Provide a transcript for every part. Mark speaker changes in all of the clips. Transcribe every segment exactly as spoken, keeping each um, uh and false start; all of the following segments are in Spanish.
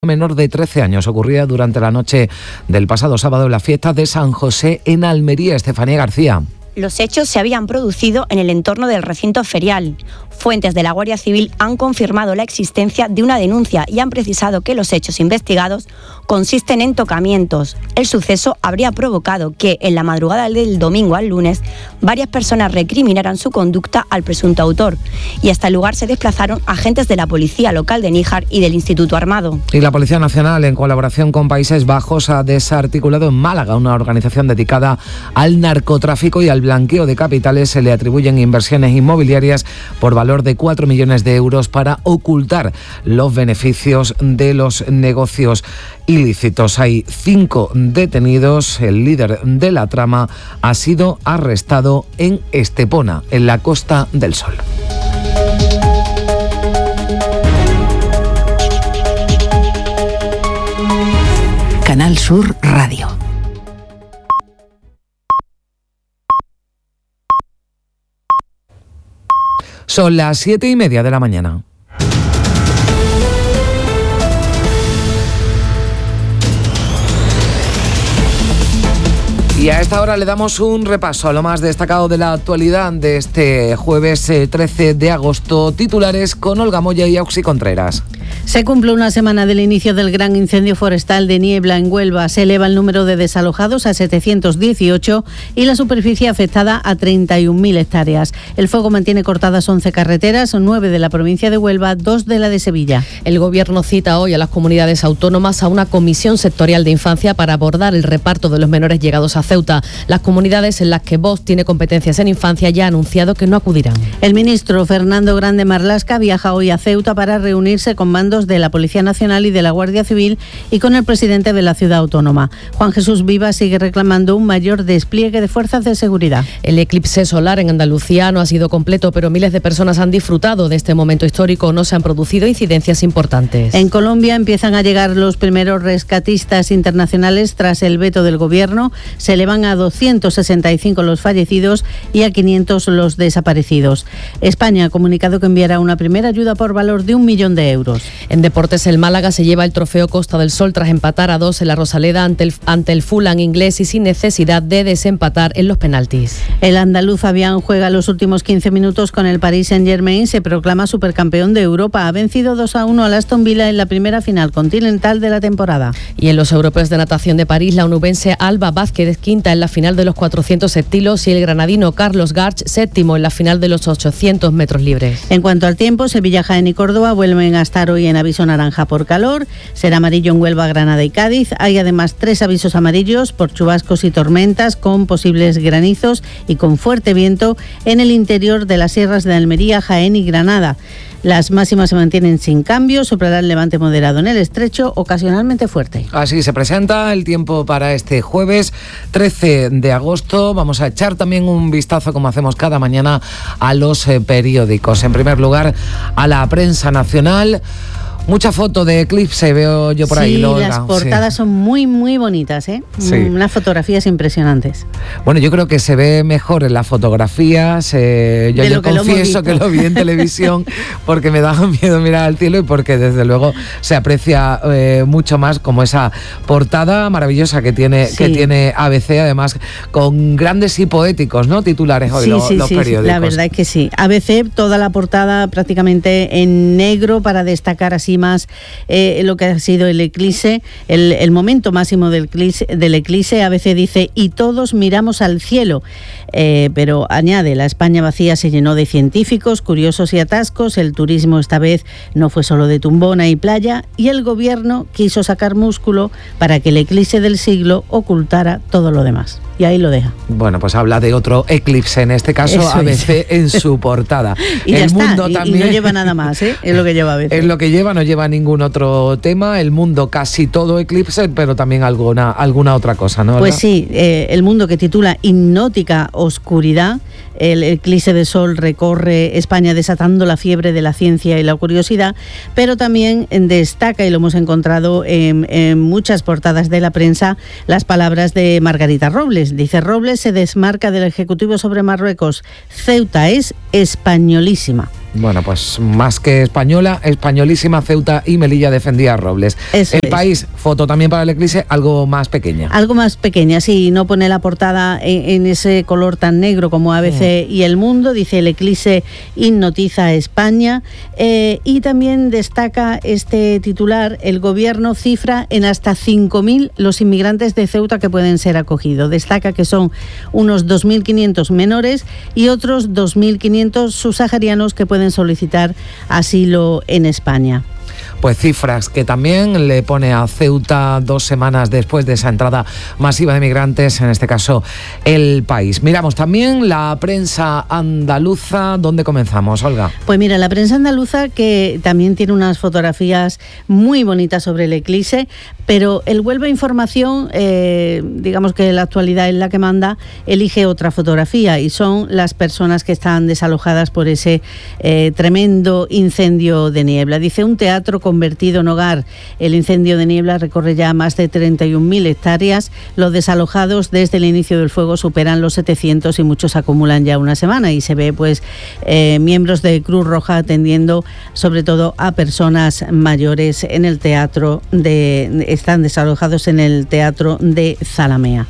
Speaker 1: menor de trece años ocurría durante la noche del pasado sábado en la fiesta de San José en Almería. Estefanía García.
Speaker 2: Los hechos se habían producido en el entorno del recinto ferial. Fuentes de la Guardia Civil han confirmado la existencia de una denuncia y han precisado que los hechos investigados consisten en tocamientos. El suceso habría provocado que, en la madrugada del domingo al lunes, varias personas recriminaran su conducta al presunto autor, y hasta el lugar se desplazaron agentes de la Policía Local de Níjar y del Instituto Armado.
Speaker 1: Y la Policía Nacional, en colaboración con Países Bajos, ha desarticulado en Málaga una organización dedicada al narcotráfico y al blanqueo de capitales. Se le atribuyen inversiones inmobiliarias por valor de cuatro millones de euros para ocultar los beneficios de los negocios ilícitos. Hay cinco detenidos. El líder de la trama ha sido arrestado en Estepona, en la Costa del Sol.
Speaker 3: Canal Sur Radio.
Speaker 1: Son las siete y media de la mañana. Y a esta hora le damos un repaso a lo más destacado de la actualidad de este jueves trece de agosto. Titulares con Olga Moya y Auxi Contreras.
Speaker 4: Se cumple una semana del inicio del gran incendio forestal de Niebla en Huelva. Se eleva el número de desalojados a setecientos dieciocho y la superficie afectada a treinta y un mil hectáreas. El fuego mantiene cortadas once carreteras, nueve de la provincia de Huelva, dos de la de Sevilla.
Speaker 5: El Gobierno cita hoy a las comunidades autónomas a una comisión sectorial de infancia para abordar el reparto de los menores llegados a Ceuta. Las comunidades en las que Vox tiene competencias en infancia ya ha anunciado que no acudirán.
Speaker 4: El ministro Fernando Grande Marlaska viaja hoy a Ceuta para reunirse con mandos de la Policía Nacional y de la Guardia Civil y con el presidente de la ciudad autónoma. Juan Jesús Viva sigue reclamando un mayor despliegue de fuerzas de seguridad.
Speaker 5: El eclipse solar en Andalucía no ha sido completo, pero miles de personas han disfrutado de este momento histórico. No se han producido incidencias importantes.
Speaker 4: En Colombia empiezan a llegar los primeros rescatistas internacionales tras el veto del gobierno. Se elevan a doscientos sesenta y cinco los fallecidos y a quinientos los desaparecidos. España ha comunicado que enviará una primera ayuda por valor de un millón de euros.
Speaker 5: En deportes, el Málaga se lleva el trofeo Costa del Sol tras empatar a dos en la Rosaleda ante el, ante el Fulham inglés y sin necesidad de desempatar en los penaltis.
Speaker 4: El andaluz Fabián juega los últimos quince minutos con el Paris Saint-Germain. Se proclama supercampeón de Europa. Ha vencido dos a uno al Aston Villa en la primera final continental de la temporada.
Speaker 5: Y en los europeos de natación de París, la onubense Alba Vázquez quinta en la final de los cuatrocientos estilos y el granadino Carlos Garch séptimo en la final de los ochocientos metros libres.
Speaker 4: En cuanto al tiempo, Sevilla, Jaén y Córdoba vuelven a estar hoy en aviso naranja por calor. Será amarillo en Huelva, Granada y Cádiz. Hay además tres avisos amarillos por chubascos y tormentas con posibles granizos y con fuerte viento en el interior de las sierras de Almería, Jaén y Granada. Las máximas se mantienen sin cambio, soplará el levante moderado en el estrecho, ocasionalmente fuerte.
Speaker 1: Así se presenta el tiempo para este jueves trece de agosto. Vamos a echar también un vistazo, como hacemos cada mañana, a los eh, periódicos. En primer lugar, a la prensa nacional. Mucha foto de eclipse veo yo por
Speaker 4: sí,
Speaker 1: ahí.
Speaker 4: Sí, las portadas sí. son muy, muy bonitas, ¿eh? Sí. Unas fotografías impresionantes.
Speaker 1: Bueno, yo creo que se ve mejor en las fotografías. Eh, yo yo confieso que lo vi en televisión porque me daba miedo mirar al cielo y porque desde luego se aprecia eh, mucho más como esa portada maravillosa que tiene, sí. que tiene A B C, además con grandes y poéticos, ¿no? Titulares hoy
Speaker 4: sí,
Speaker 1: lo,
Speaker 4: sí,
Speaker 1: los
Speaker 4: sí,
Speaker 1: periódicos.
Speaker 4: La verdad es que sí. A B C, toda la portada prácticamente en negro para destacar así más eh, lo que ha sido el eclipse, el, el momento máximo del eclipse, del eclipse. A veces dice, y todos miramos al cielo, eh, pero añade, la España vacía se llenó de científicos, curiosos y atascos. El turismo esta vez no fue solo de tumbona y playa, y el gobierno quiso sacar músculo para que el eclipse del siglo ocultara todo lo demás. Y ahí lo deja.
Speaker 1: Bueno, pues habla de otro eclipse, en este caso Eso A B C es. En su portada.
Speaker 4: y
Speaker 1: el
Speaker 4: ya
Speaker 1: mundo
Speaker 4: está,
Speaker 1: también,
Speaker 4: y no lleva nada más, ¿eh? Es lo que lleva A B C.
Speaker 1: Es lo que lleva, no lleva ningún otro tema. El mundo casi todo eclipse, pero también alguna, alguna otra cosa, ¿no?
Speaker 4: Pues sí, eh, el mundo, que titula Hipnótica Oscuridad, el eclipse de sol recorre España desatando la fiebre de la ciencia y la curiosidad, pero también destaca, y lo hemos encontrado en, en muchas portadas de la prensa, las palabras de Margarita Robles. Dice: Robles se desmarca del Ejecutivo sobre Marruecos. Ceuta es españolísima.
Speaker 1: Bueno, pues más que española, españolísima. Ceuta y Melilla defendía a Robles.
Speaker 4: Eso
Speaker 1: el
Speaker 4: es.
Speaker 1: País, foto también para el eclipse, algo más pequeña.
Speaker 4: Algo más pequeña, sí, no pone la portada en, en ese color tan negro como A B C mm. y El Mundo. Dice: el eclipse hipnotiza a España. Eh, y también destaca este titular: el gobierno cifra en hasta cinco mil los inmigrantes de Ceuta que pueden ser acogidos. Destaca que son unos dos mil quinientos menores y otros dos mil quinientos subsaharianos que pueden solicitar asilo en España.
Speaker 1: Pues cifras que también le pone a Ceuta dos semanas después de esa entrada masiva de migrantes, en este caso El País. Miramos también la prensa andaluza. ¿Dónde comenzamos, Olga?
Speaker 4: Pues mira, la prensa andaluza, que también tiene unas fotografías muy bonitas sobre el eclipse, pero el Huelva Información, eh, digamos que la actualidad es la que manda, elige otra fotografía y son las personas que están desalojadas por ese eh, tremendo incendio de niebla. Dice: un teatro convertido en hogar. El incendio de niebla recorre ya más de treinta y un mil hectáreas. Los desalojados desde el inicio del fuego superan los setecientos y muchos acumulan ya una semana, y se ve pues eh, miembros de Cruz Roja atendiendo sobre todo a personas mayores en el teatro de, están desalojados en el teatro de Zalamea.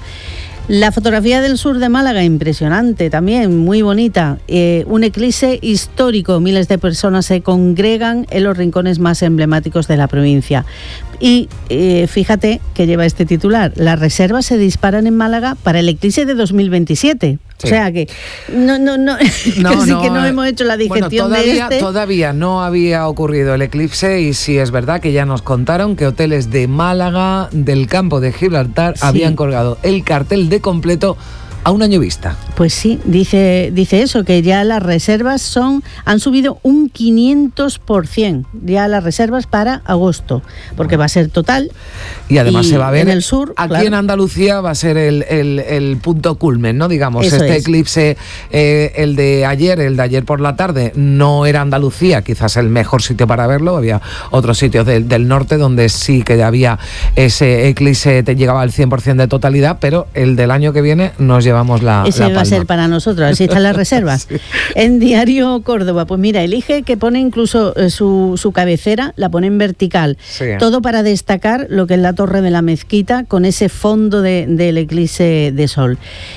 Speaker 4: La fotografía del sur de Málaga, impresionante también, muy bonita. Eh, un eclipse histórico. Miles de personas se congregan en los rincones más emblemáticos de la provincia. Y eh, fíjate que lleva este titular: las reservas se disparan en Málaga para el eclipse de dos mil veintisiete. Sí. O sea que no, no, no,
Speaker 1: no,
Speaker 4: casi
Speaker 1: no
Speaker 4: que no
Speaker 1: eh,
Speaker 4: hemos hecho la digestión
Speaker 1: bueno, todavía,
Speaker 4: de este.
Speaker 1: Todavía no había ocurrido el eclipse, y sí es verdad que ya nos contaron que hoteles de Málaga, del campo de Gibraltar, sí, habían colgado el cartel de completo a un año vista.
Speaker 4: Pues sí, dice, dice eso, que ya las reservas son han subido un quinientos por ciento, ya las reservas para agosto, porque va a ser total.
Speaker 1: Y además
Speaker 4: y
Speaker 1: se va a ver
Speaker 4: en el sur.
Speaker 1: Aquí
Speaker 4: claro.
Speaker 1: en Andalucía va a ser el, el, el punto culmen, ¿no? Digamos,
Speaker 4: eso
Speaker 1: este
Speaker 4: es.
Speaker 1: eclipse, eh, el de ayer, el de ayer por la tarde, no era Andalucía, quizás el mejor sitio para verlo. Había otros sitios del, del norte donde sí que había ese eclipse, te llegaba al cien por ciento de totalidad, pero el del año que viene nos llevamos la,
Speaker 4: Ese
Speaker 1: la
Speaker 4: va
Speaker 1: palma.
Speaker 4: a ser para nosotros, así están las reservas. Sí. En Diario Córdoba, pues mira, elige que pone incluso eh, su, su cabecera, la pone en vertical.
Speaker 1: Sí.
Speaker 4: Todo para destacar lo que es la torre de la mezquita con ese fondo de, del eclipse de sol.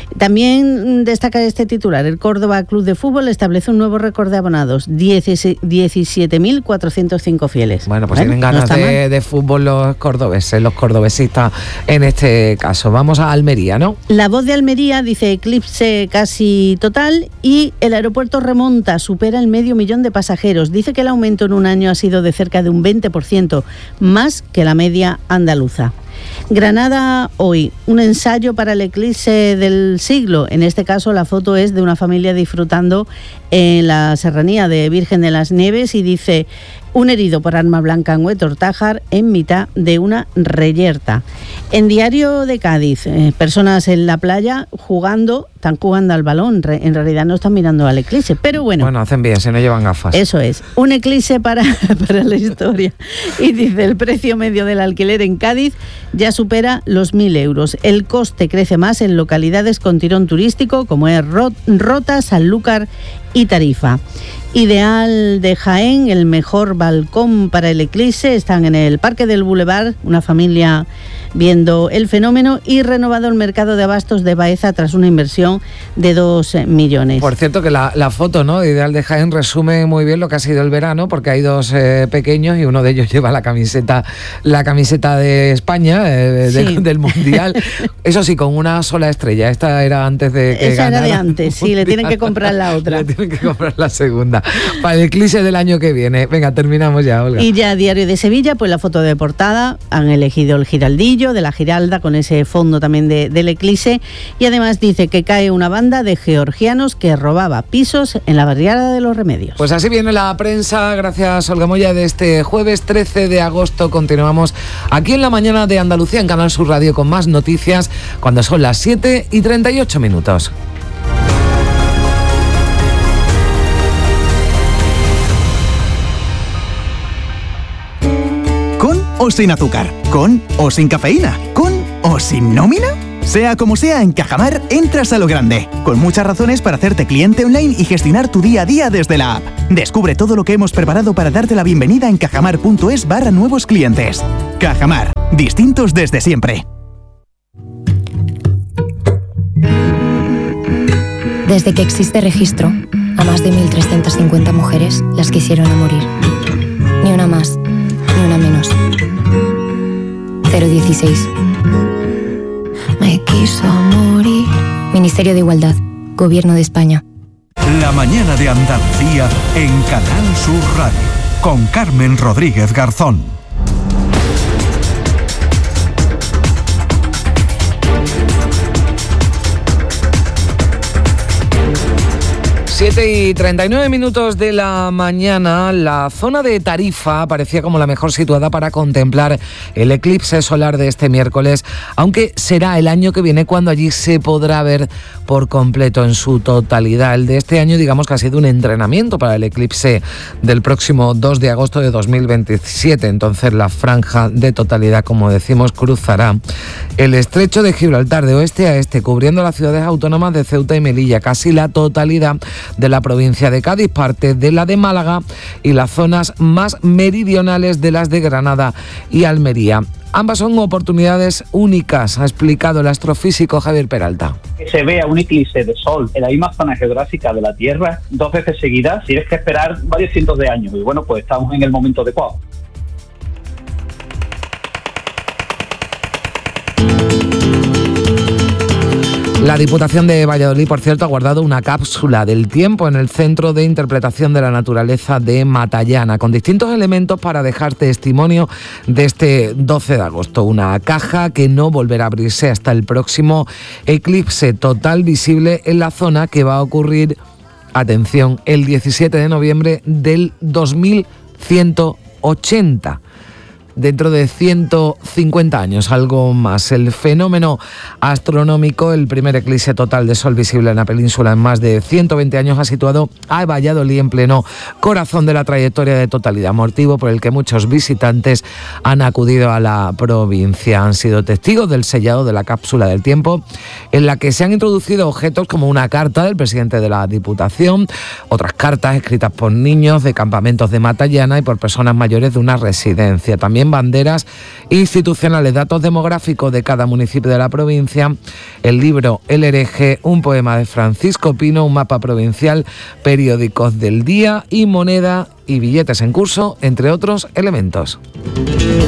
Speaker 4: También destaca este titular: el Córdoba Club de Fútbol establece un nuevo récord de abonados, diecisiete mil cuatrocientos cinco fieles.
Speaker 1: Bueno, pues
Speaker 4: bueno,
Speaker 1: tienen ganas
Speaker 4: no
Speaker 1: de, de fútbol los cordobeses, los cordobesistas en este caso. Vamos a Almería, ¿no?
Speaker 4: La Voz de Almería dice: eclipse casi total y el aeropuerto remonta, supera el medio millón de pasajeros. Dice que el aumento en un año ha sido de cerca de un veinte por ciento, más que la media andaluza. Granada hoy, un ensayo para el eclipse del siglo. En este caso la foto es de una familia disfrutando en la serranía de Virgen de las Nieves y dice: un herido por arma blanca en Huetortájar en mitad de una reyerta. En Diario de Cádiz, eh, personas en la playa jugando, están jugando al balón, re, en realidad no están mirando al eclipse, pero bueno.
Speaker 1: Bueno, hacen bien, si no llevan gafas.
Speaker 4: Eso es, un eclipse para, para la historia. Y dice: el precio medio del alquiler en Cádiz ya supera los mil euros. El coste crece más en localidades con tirón turístico como es Rota, Sanlúcar y Tarifa. Ideal de Jaén, el mejor balcón para el eclipse. Están en el Parque del Boulevard, una familia viendo el fenómeno, y renovado el mercado de abastos de Baeza tras una inversión de dos millones.
Speaker 1: Por cierto, que la, la foto, ¿no?, de Ideal de Jaén resume muy bien lo que ha sido el verano, porque hay dos eh, pequeños y uno de ellos lleva la camiseta la camiseta de España, eh, de, sí. del Mundial. Eso sí, con una sola estrella. Esta era antes de que
Speaker 4: Esa
Speaker 1: ganara
Speaker 4: era de antes, sí, le tienen que comprar la otra.
Speaker 1: Le tienen que comprar la segunda. Para el eclipse del año que viene. Venga, terminamos ya, Olga.
Speaker 4: Y ya Diario de Sevilla, pues la foto de portada, han elegido el giraldillo de la Giralda con ese fondo también de, del eclipse, y además dice que cae una banda de georgianos que robaba pisos en la barriada de Los Remedios.
Speaker 1: Pues así viene la prensa, gracias Olga Moya, de este jueves trece de agosto. Continuamos aquí en la mañana de Andalucía en Canal Sur Radio con más noticias cuando son las siete y treinta y ocho minutos.
Speaker 6: o sin azúcar, con o sin cafeína, con o sin nómina. Sea como sea, en Cajamar entras a lo grande, con muchas razones para hacerte cliente online y gestionar tu día a día desde la app. Descubre todo lo que hemos preparado para darte la bienvenida en cajamar.es barra nuevos clientes. Cajamar, distintos desde siempre.
Speaker 7: Desde que existe registro, a más de mil trescientas cincuenta mujeres las quisieron a morir. Ni una más, ni una menos. cero dieciséis. Me quiso morir. Ministerio de Igualdad, Gobierno de España.
Speaker 8: La mañana de Andalucía en Canal Sur Radio, con Carmen Rodríguez Garzón.
Speaker 1: siete y treinta y nueve minutos de la mañana, la zona de Tarifa parecía como la mejor situada para contemplar el eclipse solar de este miércoles, aunque será el año que viene cuando allí se podrá ver por completo en su totalidad. El de este año, digamos que ha sido un entrenamiento para el eclipse del próximo dos de agosto de dos mil veintisiete. Entonces la franja de totalidad, como decimos, cruzará el estrecho de Gibraltar de oeste a este, cubriendo las ciudades autónomas de Ceuta y Melilla, casi la totalidad de la provincia de Cádiz, parte de la de Málaga y las zonas más meridionales de las de Granada y Almería. Ambas son oportunidades únicas, ha explicado el astrofísico Javier Peralta.
Speaker 9: Que se vea un eclipse de sol en la misma zona geográfica de la Tierra dos veces seguidas, tienes que esperar varios cientos de años y bueno, pues estamos en el momento adecuado.
Speaker 1: La Diputación de Valladolid, por cierto, ha guardado una cápsula del tiempo en el Centro de Interpretación de la Naturaleza de Matallana, con distintos elementos para dejar testimonio de este doce de agosto. Una caja que no volverá a abrirse hasta el próximo eclipse total visible en la zona, que va a ocurrir, atención, el diecisiete de noviembre del dos mil ciento ochenta. Dentro de ciento cincuenta años, algo más. El fenómeno astronómico, el primer eclipse total de sol visible en la península en más de ciento veinte años, ha situado a Valladolid en pleno corazón de la trayectoria de totalidad, motivo por el que muchos visitantes han acudido a la provincia. Han sido testigos del sellado de la cápsula del tiempo, en la que se han introducido objetos como una carta del presidente de la Diputación, otras cartas escritas por niños de campamentos de Matallana y por personas mayores de una residencia. También banderas institucionales, datos demográficos de cada municipio de la provincia, el libro El hereje, un poema de Francisco Pino, un mapa provincial, periódicos del día y moneda y billetes en curso, entre otros elementos.